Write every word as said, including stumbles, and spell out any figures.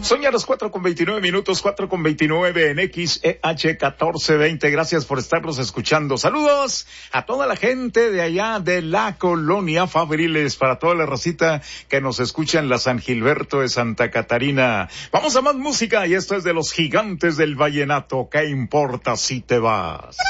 Son ya las cuatro con veintinueve minutos, cuatro con veintinueve en X E H catorce veinte. Gracias por estarnos escuchando. Saludos a toda la gente de allá de la Colonia Fabriles, para toda la racita que nos escucha en la San Gilberto de Santa Catarina. Vamos a más música y esto es de los Gigantes del Vallenato. ¿Qué importa si te vas?